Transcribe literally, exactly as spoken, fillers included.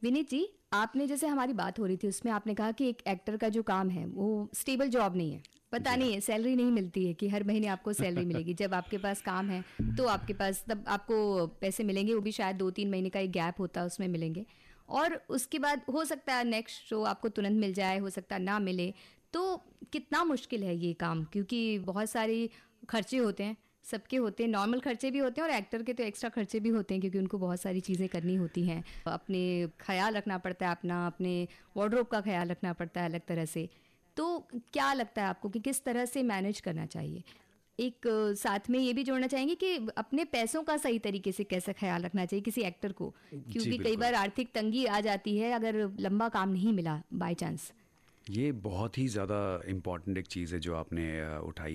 विनीत जी, आपने जैसे हमारी बात हो रही थी उसमें आपने कहा कि एक एक्टर का जो काम है वो स्टेबल जॉब नहीं है, पता जी नहीं हाँ। है, सैलरी नहीं मिलती है कि हर महीने आपको सैलरी मिलेगी। जब आपके पास काम है तो आपके पास तब आपको पैसे मिलेंगे, वो भी शायद दो तीन महीने का एक गैप होता है उसमें मिलेंगे। और उसके बाद हो सकता है नेक्स्ट शो आपको तुरंत मिल जाए, हो सकता है ना मिले। तो कितना मुश्किल है ये काम, क्योंकि बहुत सारी खर्चे होते हैं, सबके होते हैं, नॉर्मल खर्चे भी होते हैं और एक्टर के तो एक्स्ट्रा खर्चे भी होते हैं क्योंकि उनको बहुत सारी चीज़ें करनी होती हैं, अपने ख्याल रखना पड़ता है, अपना अपने वार्डरोब का ख्याल रखना पड़ता है अलग तरह से। तो क्या लगता है आपको कि किस तरह से मैनेज करना चाहिए? एक अ, साथ में ये भी जोड़ना चाहेंगे कि अपने पैसों का सही तरीके से कैसे ख्याल रखना चाहिए किसी एक्टर को, जी, क्योंकि कई बिल्कुल। बार आर्थिक तंगी आ जाती है अगर लंबा काम नहीं मिला बाय चांस। ये बहुत ही ज़्यादा इम्पॉर्टेंट एक चीज़ है जो आपने अ, उठाई